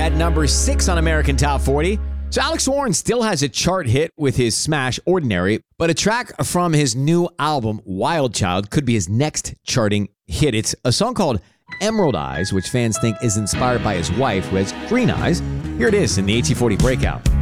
at number 6 on American Top 40. So Alex Warren still has a chart hit with his smash Ordinary, but a track from his new album, Wild Child, could be his next charting hit. It's a song called Emerald Eyes, which fans think is inspired by his wife, who has green eyes. Here it is in the AT40 Breakout.